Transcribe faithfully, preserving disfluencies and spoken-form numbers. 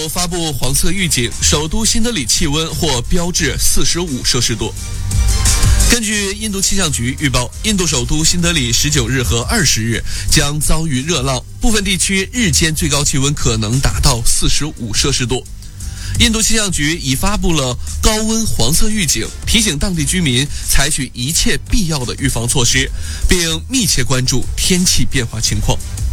度发布黄色预警，首都新德里气温或飙至四十五摄氏度。根据印度气象局预报，印度首都新德里十九日和二十日将遭遇热浪，部分地区日间最高气温可能达到四十五摄氏度。印度气象局已发布了高温黄色预警，提醒当地居民采取一切必要的预防措施，并密切关注天气变化情况。